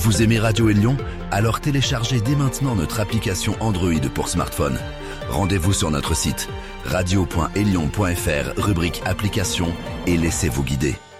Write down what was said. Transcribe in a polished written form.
Vous aimez Radio Élion? Alors téléchargez dès maintenant notre application Android pour smartphone. Rendez-vous sur notre site radio.elion.fr, rubrique application, et laissez-vous guider.